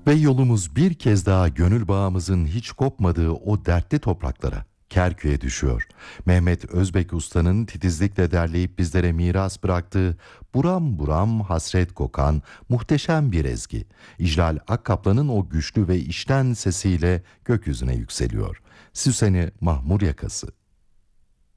Ve yolumuz bir kez daha gönül bağımızın hiç kopmadığı o dertli topraklara, Kerkük'e düşüyor. Mehmet Özbek Usta'nın titizlikle derleyip bizlere miras bıraktığı buram buram hasret kokan muhteşem bir ezgi. İclal Akkaplan'ın o güçlü ve içten sesiyle gökyüzüne yükseliyor. Süseni Mahmur Yakası.